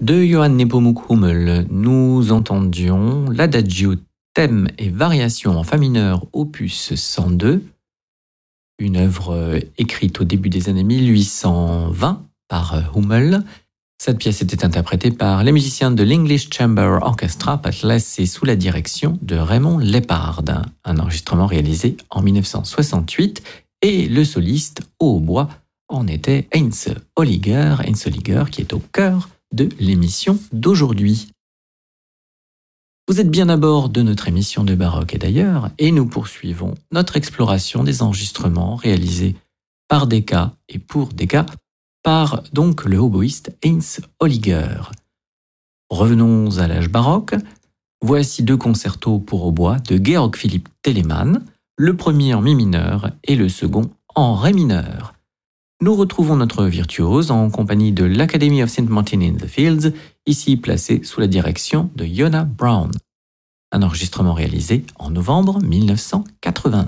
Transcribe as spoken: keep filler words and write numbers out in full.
De Johann Nepomuk Hummel, nous entendions l'Adagio, thème et variation en fa mineur, opus cent deux, une œuvre écrite au début des années mille huit cent vingt par Hummel. Cette pièce était interprétée par les musiciens de l'English Chamber Orchestra, placée sous la direction de Raymond Leppard, un enregistrement réalisé en mille neuf cent soixante-huit, et le soliste au hautbois en était Heinz Holliger, Heinz Holliger qui est au cœur de l'émission d'aujourd'hui. Vous êtes bien à bord de notre émission de baroque et d'ailleurs, et nous poursuivons notre exploration des enregistrements réalisés par Decca et pour Decca, par donc le hautboïste Heinz Holliger. Revenons à l'âge baroque. Voici deux concertos pour hautbois de Georg Philipp Telemann, le premier en mi mineur et le second en ré mineur. Nous retrouvons notre virtuose en compagnie de l'Academy of Saint Martin in the Fields, ici placée sous la direction de Yona Brown. Un enregistrement réalisé en novembre mille neuf cent quatre-vingt-un.